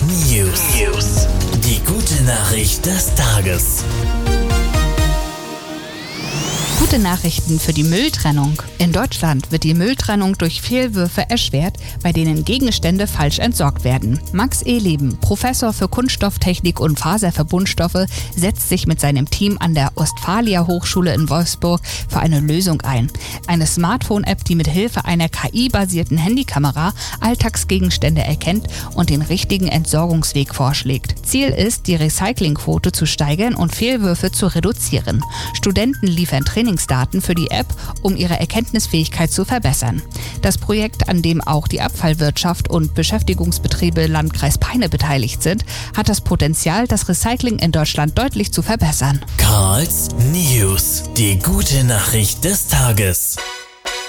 News. Die gute Nachricht des Tages. Gute Nachrichten für die Mülltrennung. In Deutschland wird die Mülltrennung durch Fehlwürfe erschwert, bei denen Gegenstände falsch entsorgt werden. Max Ehleben, Professor für Kunststofftechnik und Faserverbundstoffe, setzt sich mit seinem Team an der Ostfalia Hochschule in Wolfsburg für eine Lösung ein. Eine Smartphone-App, die mit Hilfe einer KI-basierten Handykamera Alltagsgegenstände erkennt und den richtigen Entsorgungsweg vorschlägt. Ziel ist, die Recyclingquote zu steigern und Fehlwürfe zu reduzieren. Studenten liefern Trainingsdaten für die App, um ihre Erkenntnisfähigkeit zu verbessern. Das Projekt, an dem auch die Abfallwirtschaft und Beschäftigungsbetriebe Landkreis Peine beteiligt sind, hat das Potenzial, das Recycling in Deutschland deutlich zu verbessern. Karls News. Die gute Nachricht des Tages.